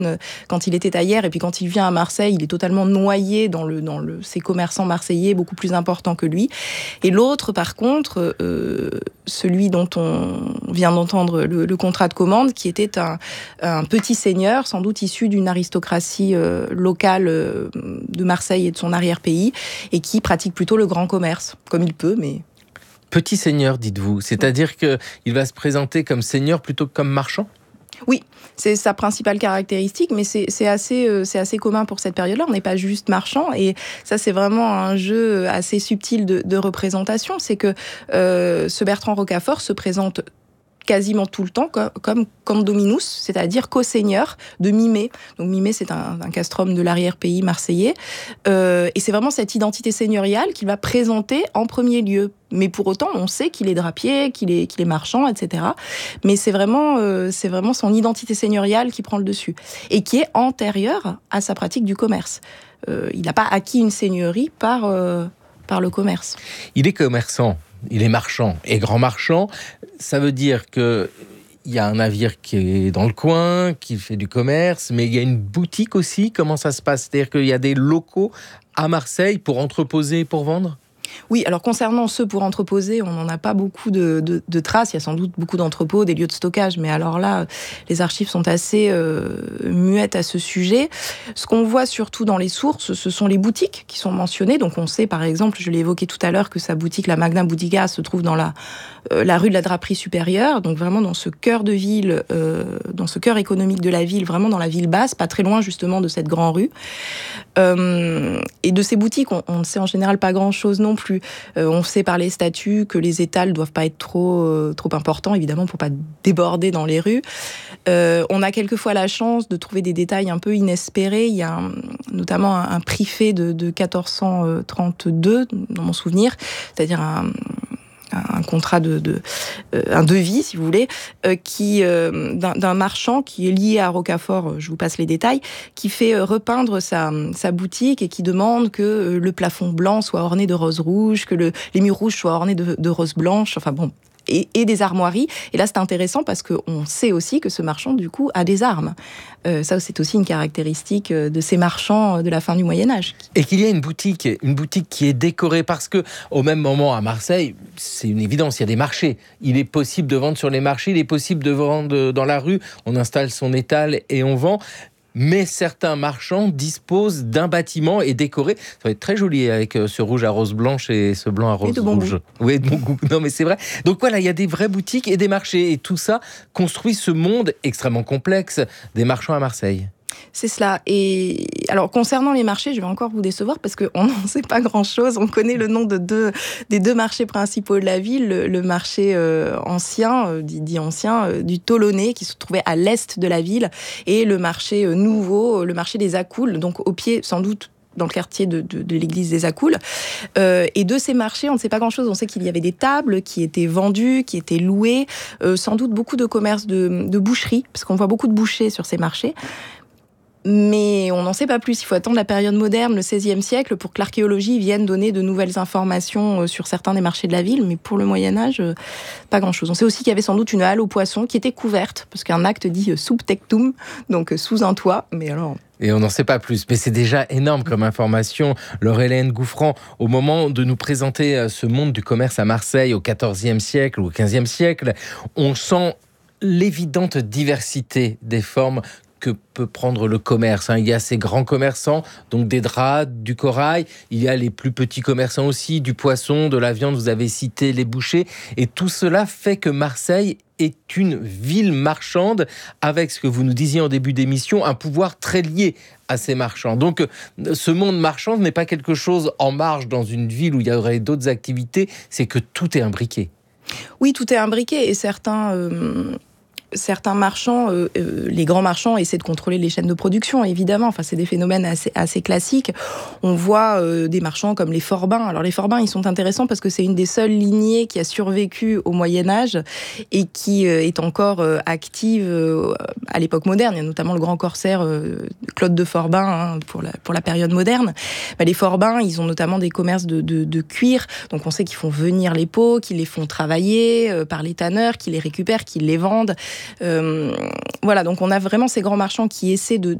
quand il était à Hyères, et puis quand il vient à Marseille, il est totalement noyé dans ces commerçants marseillais beaucoup plus importants que lui. Et l'autre, par contre, celui dont on vient d'entendre le contrat de commande, qui était un petit seigneur, sans doute issu d'une aristocratie locale de Marseille et de son arrière-pays, et qui pratique plutôt le grand commerce, comme il peut, mais... Petit seigneur, dites-vous, c'est-à-dire qu'il va se présenter comme seigneur plutôt que comme marchand ? Oui, c'est sa principale caractéristique, mais c'est assez commun pour cette période-là. On n'est pas juste marchand, et ça, c'est vraiment un jeu assez subtil de représentation. C'est que ce Bertrand Rocafort se présente quasiment tout le temps comme condominus, c'est-à-dire co-seigneur de Mimé. Donc Mimé, c'est un castrum de l'arrière-pays marseillais. Et c'est vraiment cette identité seigneuriale qu'il va présenter en premier lieu. Mais pour autant, on sait qu'il est drapier, qu'il est marchand, etc. Mais c'est vraiment son identité seigneuriale qui prend le dessus. Et qui est antérieure à sa pratique du commerce. Il n'a pas acquis une seigneurie par le commerce. Il est commerçant. Il est marchand et grand marchand. Ça veut dire qu'il y a un navire qui est dans le coin, qui fait du commerce, mais il y a une boutique aussi. Comment ça se passe ? C'est-à-dire qu'il y a des locaux à Marseille pour entreposer, pour vendre ? Oui, alors concernant ceux pour entreposer, on n'en a pas beaucoup de traces. Il y a sans doute beaucoup d'entrepôts, des lieux de stockage, mais alors là, les archives sont assez muettes à ce sujet. Ce qu'on voit surtout dans les sources, ce sont les boutiques qui sont mentionnées. Donc on sait, par exemple, je l'ai évoqué tout à l'heure, que sa boutique, la Magna Boudica, se trouve dans la rue de la Draperie Supérieure, donc vraiment dans ce cœur de ville, dans ce cœur économique de la ville, vraiment dans la ville basse, pas très loin justement de cette grande rue. Et de ces boutiques, on ne sait en général pas grand-chose non plus. On sait par les statuts que les étals doivent pas être trop importants, évidemment, pour pas déborder dans les rues. On a quelquefois la chance de trouver des détails un peu inespérés. Il y a notamment un prix fait de 1432, dans mon souvenir, c'est-à-dire un contrat un devis, si vous voulez, d'un marchand qui est lié à Rocafort, je vous passe les détails, qui fait repeindre sa boutique et qui demande que le plafond blanc soit orné de roses rouges, que les murs rouges soient ornés de roses blanches, enfin bon, et des armoiries. Et là, c'est intéressant parce qu'on sait aussi que ce marchand, du coup, a des armes. Ça, c'est aussi une caractéristique de ces marchands de la fin du Moyen-Âge. Et qu'il y a une boutique qui est décorée, parce que au même moment à Marseille, c'est une évidence, il y a des marchés. Il est possible de vendre sur les marchés, il est possible de vendre dans la rue. On installe son étal et on vend. Mais certains marchands disposent d'un bâtiment et décoré. Ça va être très joli avec ce rouge à rose blanche et ce blanc à rose rouge. Oui, de bon goût. Non, mais c'est vrai. Donc voilà, il y a des vraies boutiques et des marchés. Et tout ça construit ce monde extrêmement complexe des marchands à Marseille. C'est cela. Et alors, concernant les marchés, je vais encore vous décevoir parce qu'on n'en sait pas grand-chose. On connaît le nom des deux marchés principaux de la ville. Le marché ancien, dit ancien, du Tolonais, qui se trouvait à l'est de la ville, et le marché nouveau, le marché des Accoules, donc au pied, sans doute, dans le quartier de l'église des Accoules. Et de ces marchés, on ne sait pas grand-chose. On sait qu'il y avait des tables qui étaient vendues, qui étaient louées, sans doute beaucoup de commerce de boucherie, parce qu'on voit beaucoup de bouchers sur ces marchés. Mais on n'en sait pas plus. Il faut attendre la période moderne, le XVIe siècle, pour que l'archéologie vienne donner de nouvelles informations sur certains des marchés de la ville. Mais pour le Moyen-Âge, pas grand-chose. On sait aussi qu'il y avait sans doute une halle aux poissons qui était couverte, parce qu'un acte dit sub tectum, donc sous un toit. Mais alors... Et on n'en sait pas plus, mais c'est déjà énorme comme information. Laure-Hélène Gouffran, au moment de nous présenter ce monde du commerce à Marseille au XIVe siècle ou au XVe siècle, on sent l'évidente diversité des formes que peut prendre le commerce. Il y a ces grands commerçants, donc des draps, du corail. Il y a les plus petits commerçants aussi, du poisson, de la viande. Vous avez cité les bouchers. Et tout cela fait que Marseille est une ville marchande avec, ce que vous nous disiez en début d'émission, un pouvoir très lié à ces marchands. Donc, ce monde marchand n'est pas quelque chose en marge dans une ville où il y aurait d'autres activités. C'est que tout est imbriqué. Oui, tout est imbriqué. Et certains marchands, les grands marchands, essaient de contrôler les chaînes de production, évidemment. Enfin, c'est des phénomènes assez classiques. On voit des marchands comme les Forbins. Alors, les Forbins, ils sont intéressants parce que c'est une des seules lignées qui a survécu au Moyen-Âge et qui est encore active à l'époque moderne. Il y a notamment le grand corsaire Claude de Forbin pour la période moderne. Les Forbins, ils ont notamment des commerces de cuir. Donc, on sait qu'ils font venir les peaux, qu'ils les font travailler par les tanneurs, qu'ils les récupèrent, qu'ils les vendent. Voilà, donc on a vraiment ces grands marchands qui essaient de